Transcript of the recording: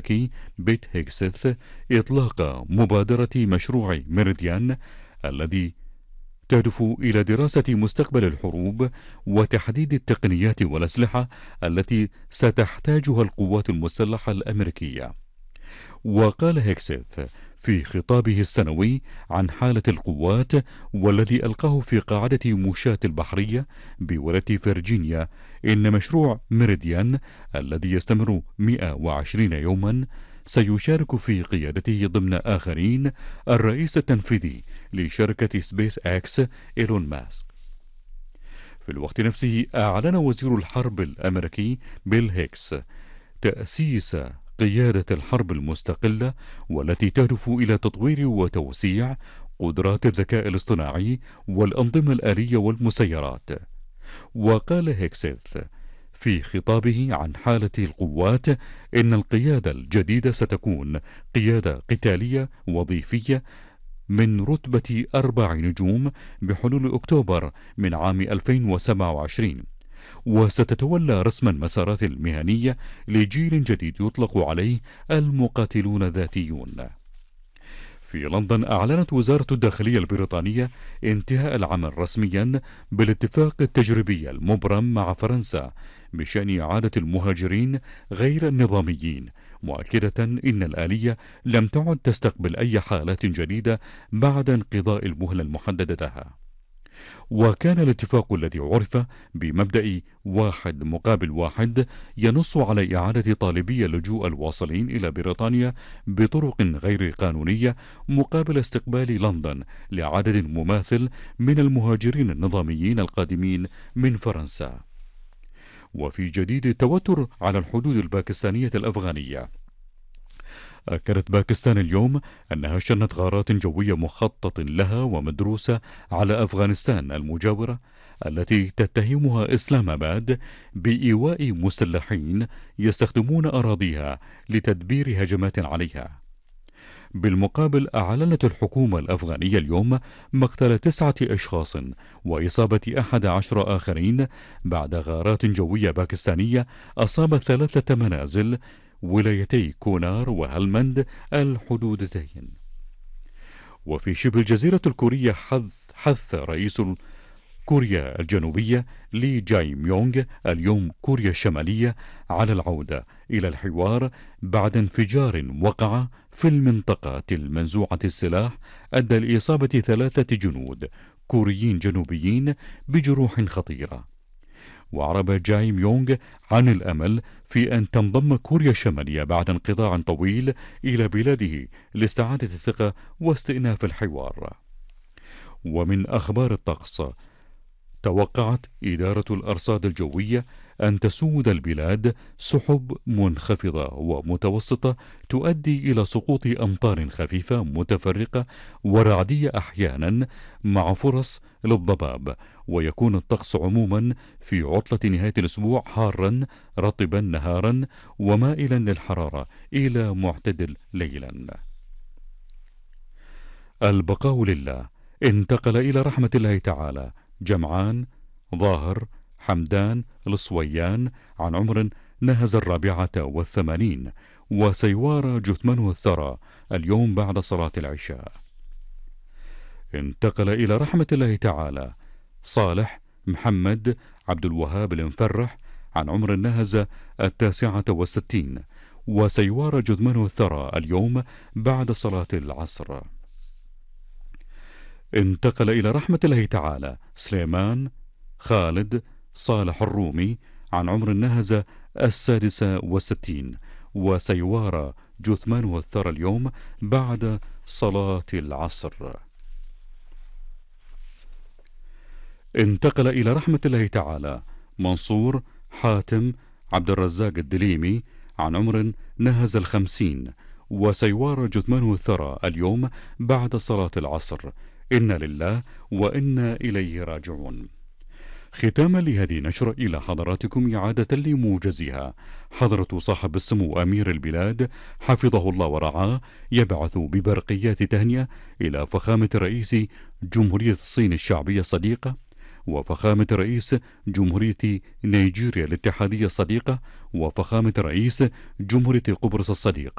الأمريكي بيت هيكسث إطلاق مبادرة مشروع ميريديان الذي تهدف إلى دراسة مستقبل الحروب وتحديد التقنيات والأسلحة التي ستحتاجها القوات المسلحة الأمريكية. وقال هيكسث في خطابه السنوي عن حالة القوات والذي ألقاه في قاعدة مشاة البحرية بولاية فرجينيا إن مشروع ميريديان الذي يستمر 120 يوما سيشارك في قيادته ضمن آخرين الرئيس التنفيذي لشركة سبيس أكس إيلون ماسك. في الوقت نفسه أعلن وزير الحرب الأمريكي بيل هيكس تأسيس قيادة الحرب المستقلة والتي تهدف إلى تطوير وتوسيع قدرات الذكاء الاصطناعي والأنظمة الآلية والمسيرات. وقال هيكسث في خطابه عن حالة القوات إن القيادة الجديدة ستكون قيادة قتالية وظيفية من رتبة 4 نجوم بحلول أكتوبر من عام 2027، وستتولى رسم المسارات المهنية لجيل جديد يطلق عليه المقاتلون الذاتيون. في لندن أعلنت وزارة الداخلية البريطانية انتهاء العمل رسميا بالاتفاق التجريبي المبرم مع فرنسا بشأن إعادة المهاجرين غير النظاميين، مؤكدة إن الآلية لم تعد تستقبل أي حالات جديدة بعد انقضاء المهلة المحددة لها. وكان الاتفاق الذي عرف بمبدأ 1 + 1 ينص على إعادة طالبي اللجوء الواصلين إلى بريطانيا بطرق غير قانونية مقابل استقبال لندن لعدد مماثل من المهاجرين النظاميين القادمين من فرنسا. وفي جديد التوتر على الحدود الباكستانية الأفغانية، أكدت باكستان اليوم أنها شنت غارات جوية مخطط لها ومدروسة على أفغانستان المجاورة التي تتهمها إسلام آباد بإيواء مسلحين يستخدمون أراضيها لتدبير هجمات عليها. بالمقابل أعلنت الحكومة الأفغانية اليوم مقتل 9 أشخاص وإصابة 11 آخرين بعد غارات جوية باكستانية أصابت 3 منازل ولايتي كونار وهلمند الحدودتين. وفي شبه الجزيرة الكورية حث رئيس كوريا الجنوبية لي جاي ميونغ اليوم كوريا الشمالية على العودة إلى الحوار بعد انفجار وقع في المنطقة المنزوعة السلاح أدى لإصابة 3 جنود كوريين جنوبيين بجروح خطيرة. وأعرب جاي ميونغ عن الأمل في أن تنضم كوريا الشمالية بعد انقطاع طويل إلى بلاده لاستعادة الثقة واستئناف الحوار. ومن أخبار الطقس، توقعت إدارة الأرصاد الجوية أن تسود البلاد سحب منخفضة ومتوسطة تؤدي إلى سقوط أمطار خفيفة متفرقة ورعدية أحيانا مع فرص للضباب، ويكون الطقس عموما في عطلة نهاية الأسبوع حارا رطبا نهارا ومائلا للحرارة إلى معتدل ليلا. البقاء لله. انتقل إلى رحمة الله تعالى جمعان ظاهر حمدان الصويان عن عمر نهز 84، وسيوار جثمنه الثرى اليوم بعد صلاة العشاء. انتقل إلى رحمة الله تعالى صالح محمد عبد الوهاب المفرح عن عمر نهز 69، وسيوار جثمنه الثرى اليوم بعد صلاة العصر. انتقل إلى رحمة الله تعالى سليمان خالد صالح الرومي عن عمر نهز 66، وسيوار جثمانه الثرى اليوم بعد صلاة العصر. انتقل إلى رحمة الله تعالى منصور حاتم عبد الرزاق الدليمي عن عمر نهز 50، وسيوار جثمانه الثرى اليوم بعد صلاة العصر. إنا لله وإنا إليه راجعون. ختاما لهذه النشرة إلى حضراتكم إعادة لموجزها، حضرة صاحب السمو أمير البلاد حفظه الله ورعاه يبعث ببرقيات تهنئة إلى فخامة رئيس جمهورية الصين الشعبية الصديقة، وفخامة رئيس جمهورية نيجيريا الاتحادية الصديقة، وفخامة رئيس جمهورية قبرص الصديق،